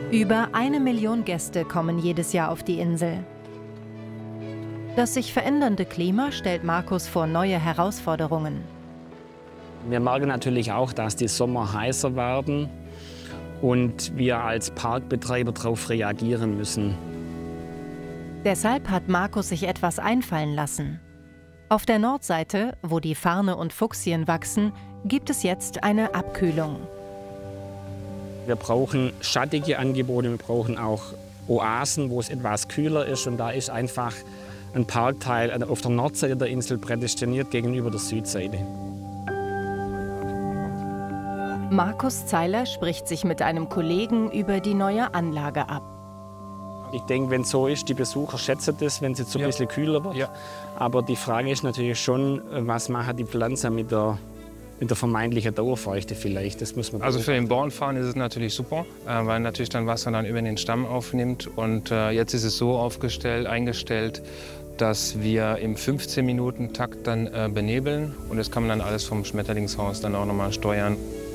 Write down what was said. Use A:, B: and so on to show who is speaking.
A: Über 1 Million Gäste kommen jedes Jahr auf die Insel. Das sich verändernde Klima stellt Markus vor neue Herausforderungen.
B: Wir merken natürlich auch, dass die Sommer heißer werden und wir als Parkbetreiber darauf reagieren müssen.
A: Deshalb hat Markus sich etwas einfallen lassen. Auf der Nordseite, wo die Farne und Fuchsien wachsen, gibt es jetzt eine Abkühlung.
B: Wir brauchen schattige Angebote, wir brauchen auch Oasen, wo es etwas kühler ist. Und da ist einfach ein Parkteil auf der Nordseite der Insel prädestiniert gegenüber der Südseite.
A: Markus Zeiler spricht sich mit einem Kollegen über die neue Anlage ab.
B: Ich denke, wenn es so ist, die Besucher schätzen das, wenn es jetzt so ein bisschen kühler wird. Ja. Aber die Frage ist natürlich schon, was machen die Pflanzen mit der vermeintlichen Dauerfeuchte vielleicht. Das muss man
C: also für den Bornfarn ist es natürlich super, weil natürlich dann Wasser dann über den Stamm aufnimmt. Und jetzt ist es so eingestellt, dass wir im 15-Minuten-Takt dann benebeln. Und das kann man dann alles vom Schmetterlingshaus dann auch nochmal steuern.